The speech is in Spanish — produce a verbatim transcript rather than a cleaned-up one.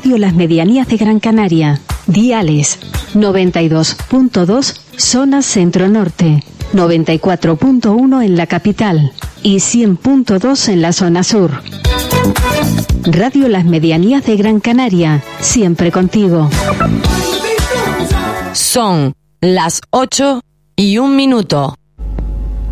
Radio Las Medianías de Gran Canaria. Diales noventa y dos punto dos, zona centro-norte, noventa y cuatro punto uno en la capital y cien punto dos en la zona sur. Radio Las Medianías de Gran Canaria, siempre contigo. Son las ocho y un minuto.